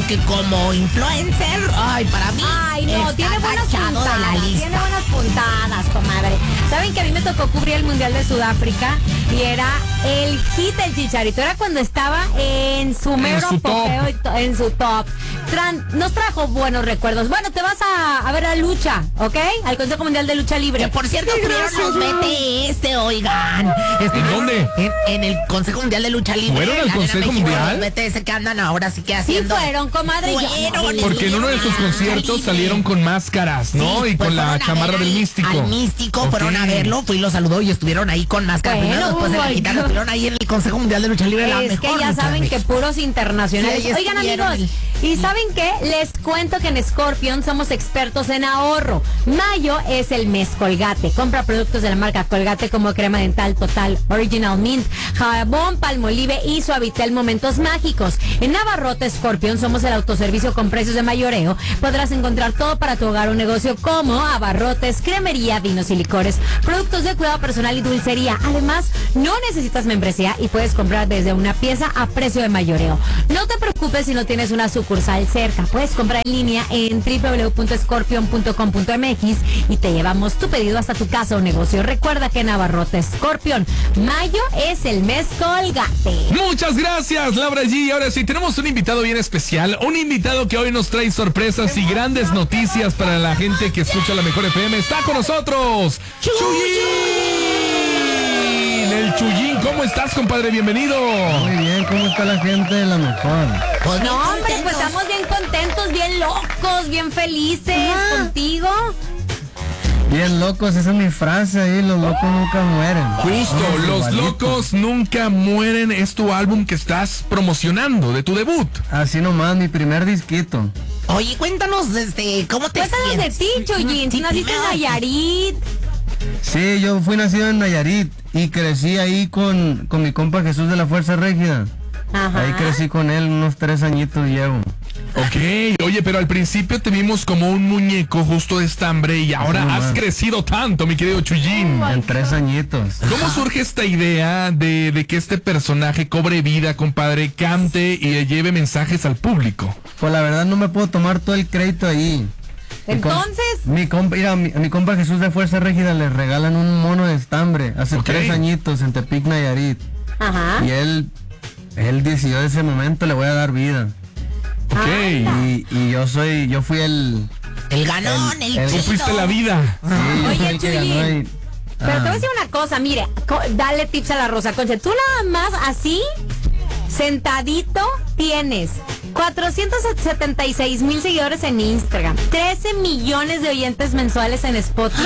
porque como influencer, para mí no, tiene buenas puntadas, de la lista. Tiene buenas puntadas, comadre. ¿Saben que a mí me tocó cubrir el Mundial de Sudáfrica? Y era el hit del Chicharito. Era cuando estaba en su mero apogeo, en su top. Nos trajo buenos recuerdos. Bueno, te vas a ver a lucha, ¿ok? Al Consejo Mundial de Lucha Libre. Que por cierto, fueron los BTS, oigan. ¿En dónde? En el Consejo Mundial de Lucha Libre. ¿Fueron al Consejo Mundial? Los BTS que andan ahora sí que haciendo. Sí fueron, comadre. Porque en uno de sus conciertos salieron con máscaras, ¿no? Sí, y pues con la chamarra del Místico. Al Místico, fueron a verlo, fui y lo saludó y estuvieron ahí con máscara. Primero, después de la guitarra, estuvieron ahí en el Consejo Mundial de Lucha Libre. Es que ya saben que puros internacionales. Sí, oigan, amigos, ¿y saben qué? Les cuento que en Scorpion somos expertos en ahorro. Mayo es el mes Colgate. Compra productos de la marca Colgate como crema dental Total, Original Mint, jabón Palmolive y Suavitel Momentos Mágicos. En Abarrotes Scorpion somos el autoservicio con precios de mayoreo. Podrás encontrar todo para tu hogar o negocio como abarrotes, cremería, vinos y licores, productos de cuidado personal y dulcería. Además, no necesitas membresía y puedes comprar desde una pieza a precio de mayoreo. No te preocupes si no tienes una sucursal cerca. Puedes comprar en línea en www.scorpion.com.mx y te llevamos tu pedido hasta tu casa o negocio. Recuerda que en Abarrotes Scorpion, mayo es el mes Colgate. Muchas gracias, Laura G. Ahora sí, tenemos un invitado bien especial, un invitado que hoy nos trae sorpresas y grandes noticias para la gente que escucha la Mejor FM. Está con nosotros Chuyín. El Chuyín, ¿cómo estás, compadre? Bienvenido. Muy bien, ¿cómo está la gente de la Mejor? Pues no, hombre, pues estamos bien contentos, bien locos, bien felices contigo. Bien locos, esa es mi frase ahí, los locos nunca mueren. Justo, los locos nunca mueren es tu álbum que estás promocionando, de tu debut. Así nomás, mi primer disquito. Oye, cuéntanos, ¿cómo te Cuéntanos sientes? de ti, Chuyín. Sí, Naciste en primero. Nayarit. Sí, yo fui nacido en Nayarit y crecí ahí con mi compa Jesús de la Fuerza Régida. Ajá. Ahí crecí con él, unos 3 añitos llevo. Ok, oye, pero al principio te vimos como un muñeco justo de estambre y ahora Sí, has man. crecido tanto, mi querido Chuyín. En 3 añitos. ¿Cómo surge esta idea de que este personaje cobre vida, compadre, cante y lleve mensajes al público? Pues la verdad no me puedo tomar todo el crédito ahí. Entonces, Mi compa Jesús de Fuerza Régida le regalan un mono de estambre hace Ok. 3 añitos en Tepic, Nayarit. ajá. Y él decidió ese momento le voy a dar vida. Ok, Y yo fui el... El ganón, el el- tú chido. fuiste la vida. Sí, yo Oye, fui el que ganó Chuyín, ahí. Pero te voy a decir una cosa, mire, dale tips a la Rosa Concha. Tú nada más así, sentadito, tienes 476,000 seguidores en Instagram, 13 millones de oyentes mensuales en Spotify,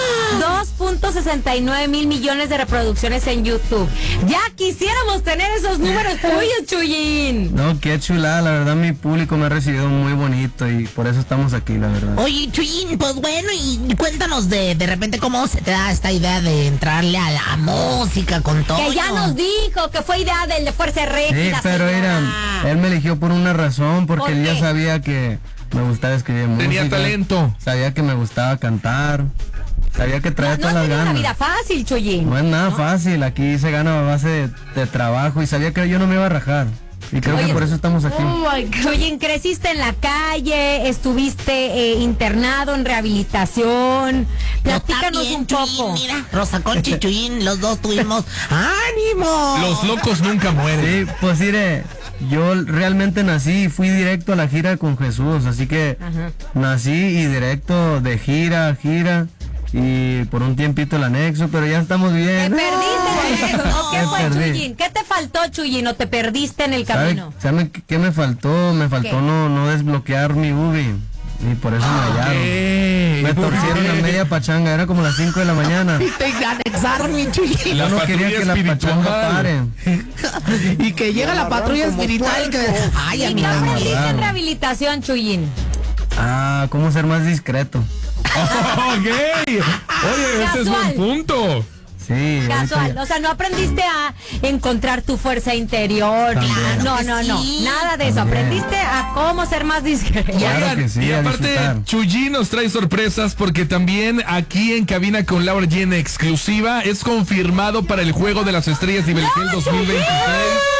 2.69 mil millones de reproducciones en YouTube. Ya quisiéramos tener esos números tuyos, Chuyín. No, qué chulada, la verdad mi público me ha recibido muy bonito y por eso estamos aquí, la verdad. Oye, Chuyín, pues bueno, y cuéntanos de repente cómo se te da esta idea de entrarle a la música con todo. Que ya nos dijo que fue idea del de Fuerza Sí, Régida. pero señora. mira, él me eligió por una razón, porque ¿Por él ya qué? sabía que me gustaba escribir música. Tenía talento. Sabía que me gustaba cantar. Sabía que traía No todas las tiene una ganas. vida fácil, Chuyín. No es nada fácil, aquí se gana a base de trabajo y sabía que yo no me iba a rajar. Y creo Oye, que por eso estamos aquí. Chuyín, creciste en la calle, estuviste internado en rehabilitación. Platícanos También, un poco. Chuyín, mira, Rosa Concha y Chuyín, los dos tuvimos ánimo. Los locos nunca mueren. Sí, pues mire, yo realmente nací y fui directo a la gira con Jesús, así que nací y directo de gira a gira y por un tiempito el anexo, pero ya estamos ¿Te bien. perdiste? ¿O qué Me fue, perdí. Chuyín? ¿Qué te faltó, Chuyín? ¿O te perdiste en el ¿Sabe camino? qué me faltó? Me faltó ¿Qué? no desbloquear mi UBI y por eso me hallaron. Me torcieron a media pachanga, era como las 5 de la mañana. Te anexaron, mi Chuyín. La Yo no quería patrulla que la espiritual. pachanga pare. Y que llega la patrulla espiritual que... Ay, a ¿Y mí qué aprendiste también. en rehabilitación, Chuyín? Ah, cómo ser más discreto. Ok. Oye, ese es buen Casual. punto. Sí. Casual, eso- o sea, no aprendiste a encontrar tu fuerza interior. También. No, que no, no, sí. nada de eso. También. Aprendiste a cómo ser más discreto. Claro Oigan, que sí, y a aparte, disfrutar. Chuyín nos trae sorpresas porque también aquí en Cabina con Laura G en exclusiva es confirmado para el Juego de las Estrellas Nivel Gel 2026.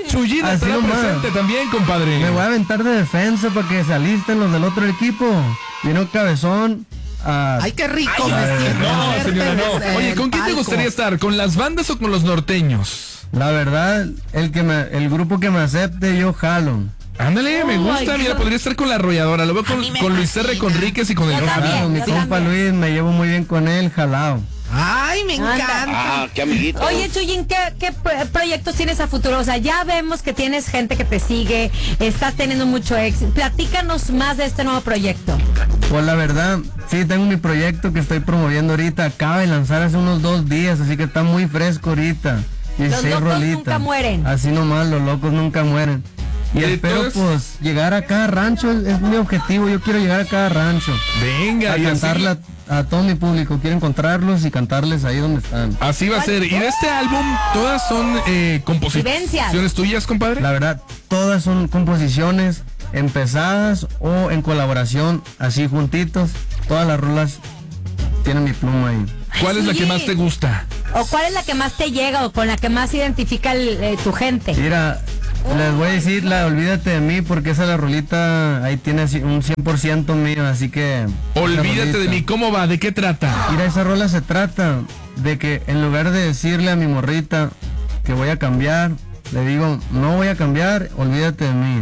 Chuyín Así estará nomás. presente también, compadre. Me voy a aventar de defensa para que se alisten los del otro equipo. Vino Cabezón. Ay, qué rico me siento. No, verte señora, no. en Oye, ¿con el quién te palco. gustaría estar? ¿Con las bandas o con los norteños? La verdad, el grupo que me acepte, yo jalo. Ándale, me Oh, gusta. my Mira, God. podría estar con la arrolladora. Lo veo con, A mí me con Luis R. fascina. Conríquez y con el Yo Rojo. también. Claro, mi yo compa también. Luis, me llevo muy bien con él, jalao. Ay, me Anda. encanta. qué amiguito. Oye, Chuyín, ¿qué proyectos tienes a futuro? O sea, ya vemos que tienes gente que te sigue, estás teniendo mucho éxito. Platícanos más de este nuevo proyecto. Pues la verdad, sí, tengo mi proyecto que estoy promoviendo ahorita. Acaba de lanzar hace unos 2 días, así que está muy fresco ahorita. 16 locos rolitas. nunca mueren. Así nomás, los locos nunca mueren. Y espero Entonces- pues llegar a cada rancho, es mi objetivo, yo quiero llegar a cada rancho. Venga, A y cantarle así, a todo mi público, quiero encontrarlos y cantarles ahí donde están. así va a ser. Y de este álbum, todas son composiciones tuyas, compadre. La verdad, todas son composiciones empezadas o en colaboración, así juntitos. Todas las rolas tienen mi pluma ahí. ¿Cuál es la que Sí. más te gusta? ¿O cuál es la que más te llega o con la que más identifica tu gente? Mira, les voy a decir la Olvídate de mí porque esa la rolita ahí tiene así un 100% mío, así que... Olvídate esa de rolita. mí. ¿Cómo va? ¿De qué trata? Mira, esa rola se trata de que en lugar de decirle a mi morrita que voy a cambiar, le digo, no voy a cambiar, olvídate de mí.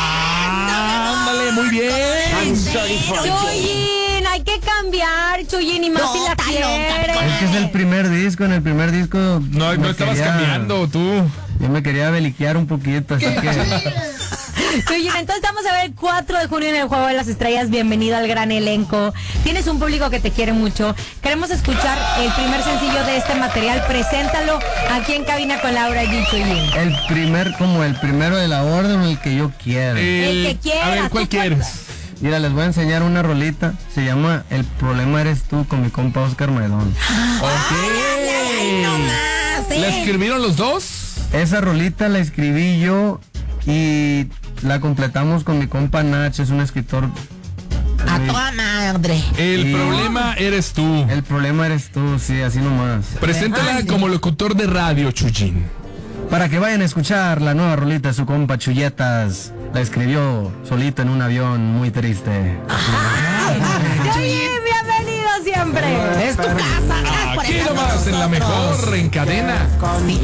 Ándale, muy bien. Chuyín, hay que cambiar, Chuyín, y más No, si la está loca, quieres. Es que es el primer disco, en el primer disco... No, me no estabas quería- cambiando tú. Yo me quería beliquear un poquito, así que... Chuyín, entonces vamos a ver el 4 de junio en el Juego de las Estrellas. Bienvenido al gran elenco. Tienes un público que te quiere mucho. Queremos escuchar el primer sencillo de este material. Preséntalo aquí en Cabina con Laura G. Chuyín. Como el primero de la orden, el que yo quiera. El que quieras, A ver, ¿cuál tú quieres? Mira, les voy a enseñar una rolita. Se llama El problema eres tú con mi compa Oscar Maidón. Ay, no más, ¿La escribieron los dos? Esa rolita la escribí yo y la completamos con mi compa Nacho, es un escritor. A muy- toda madre. El Y- problema eres tú. El problema eres tú, sí, así nomás. Preséntala Ay, sí. como locutor de radio, Chuyín. Para que vayan a escuchar la nueva rolita de su compa Chulletas. La escribió solito en un avión muy triste. Chuyín, bienvenido siempre. Es tu casa. Gracias por Aquí estar con nomás en la nosotros. mejor en cadena. Sí.